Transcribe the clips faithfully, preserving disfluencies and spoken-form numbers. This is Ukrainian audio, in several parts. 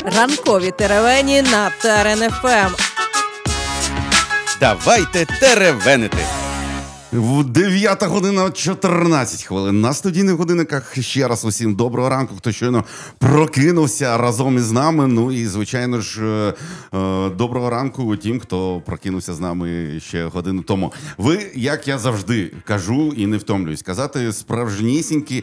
Ранкові теревені на Терен еф ем. Давайте теревенити. дев'ята година чотирнадцять хвилин. На студійних годинниках ще раз усім доброго ранку, хто щойно прокинувся разом із нами. Ну і, звичайно ж, доброго ранку тим, хто прокинувся з нами ще годину тому. Ви, як я завжди кажу і не втомлююсь казати, справжнісінькі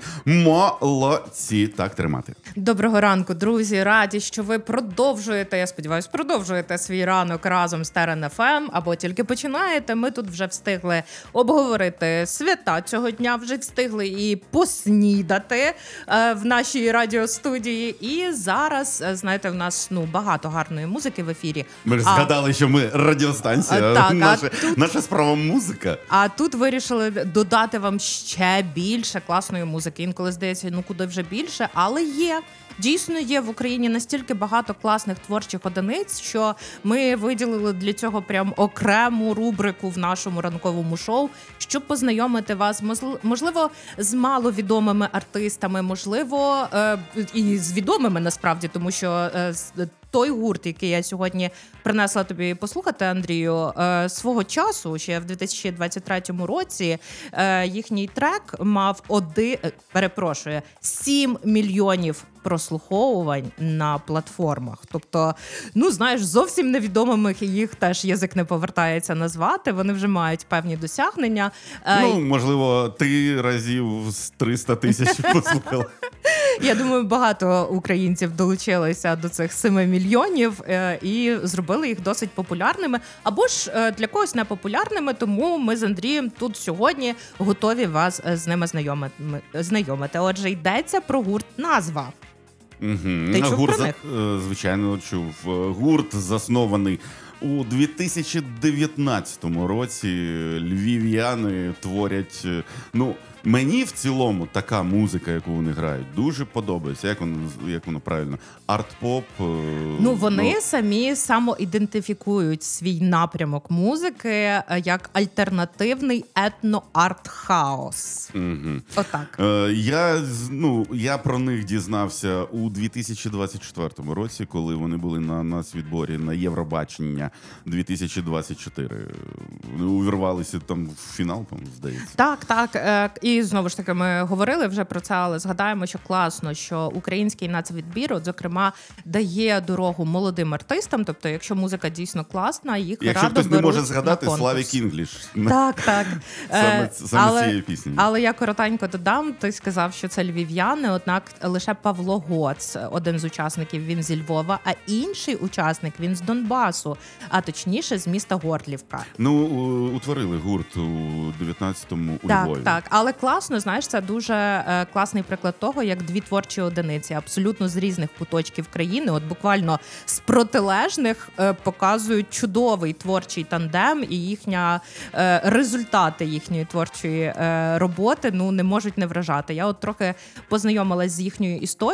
молодці. Так тримати. Доброго ранку, друзі. Раді, що ви продовжуєте, я сподіваюся, продовжуєте свій ранок разом з Терен еф ем, або тільки починаєте. Ми тут вже встигли обговорити свята цього дня, вже встигли і поснідати е, в нашій радіостудії. І зараз, знаєте, в нас ну багато гарної музики в ефірі. Ми ж а... згадали, що ми радіостанція, а, так, наша, а тут... наша справа музика. А тут вирішили додати вам ще більше класної музики. Інколи здається, ну куди вже більше, але є. Дійсно є в Україні настільки багато класних творчих одиниць, що ми виділили для цього прям окрему рубрику в нашому ранковому шоу, щоб познайомити вас, можливо, з маловідомими артистами, можливо, і з відомими насправді, тому що той гурт, який я сьогодні принесла тобі послухати, Андрію, свого часу, ще в дві тисячі двадцять третьому році, їхній трек мав один, перепрошую, сім мільйонів прослуховувань на платформах. Тобто, ну, знаєш, зовсім невідомими їх теж язик не повертається назвати, вони вже мають певні досягнення. Ну, можливо, ти разів з триста тисяч послухала. Я думаю, багато українців долучилися до цих семи мільйонів і зробили їх досить популярними, або ж для когось непопулярними, тому ми з Андрієм тут сьогодні готові вас з ними знайомити. Отже, йдеться про гурт «Назва». Угу. Ти чув гурт, про них? Звичайно, чув. Гурт заснований у дві тисячі дев'ятнадцятому році. Львів'яни творять, ну, мені в цілому така музика, яку вони грають, дуже подобається. Як воно, як воно правильно? Арт-поп? Ну, вони ну... самі самоідентифікують свій напрямок музики як альтернативний етно-арт-хаус. Угу. Отак. Е, я, ну, я про них дізнався у дві тисячі двадцять четвертому році, коли вони були на нацвідборі на Євробачення дві тисячі двадцять чотири. Увірвалися там в фінал, по-моєму, здається. Так, так. Е, і знову ж таки, ми говорили вже про це, але згадаємо, що класно, що український нацвідбір, от, зокрема, дає дорогу молодим артистам, тобто, якщо музика дійсно класна, їх якщо радо хтось не може беруть згадати, на Славік Інгліш. Так, так. Саме, саме але, цієї пісні. Але я коротенько додам, ти сказав, що це львів'яни, однак лише Павло Гоц, один з учасників, він зі Львова, а інший учасник, він з Донбасу, а точніше з міста Горлівка. Ну, утворили гурт у дев'ятнадцятому у так, Львові. Так, але класно, знаєш, це дуже е, класний приклад того, як дві творчі одиниці, абсолютно з різних куточків країни, от буквально з протилежних е, показують чудовий творчий тандем, і їхня е, результати їхньої творчої е, роботи, ну, не можуть не вражати. Я от трохи познайомилась з їхньою історією.